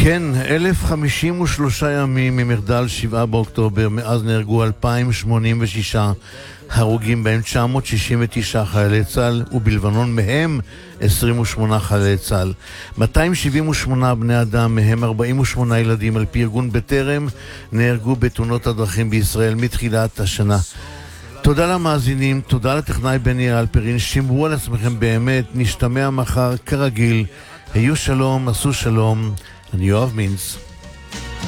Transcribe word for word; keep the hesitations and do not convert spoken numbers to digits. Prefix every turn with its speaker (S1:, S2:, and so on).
S1: כן, אלף חמישים ושלושה ימים ממחדל שבעה באוקטובר, מאז נהרגו אלפיים שמונים ושישה הרוגים, בהם תשע מאות שישים ותשעה חיילי צה"ל, ובלבנון מהם עשרים ושמונה חיילי צה"ל. מאתיים שבעים ושמונה בני אדם, מהם ארבעים ושמונה ילדים, על פי ארגון בטרם, נהרגו בתאונות הדרכים בישראל מתחילת השנה. תודה למאזינים, תודה לטכנאי בני אלפרין, שמרו על עצמכם באמת, נשתמע מחר כרגיל, היו שלום, עשו שלום, אני יואב מינץ.